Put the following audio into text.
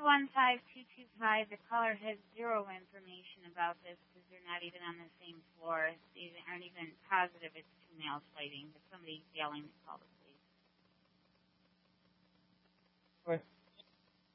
615-225. The caller has zero information about this because they're not even on the same floor. They aren't even positive it's two males fighting, but somebody's yelling to call the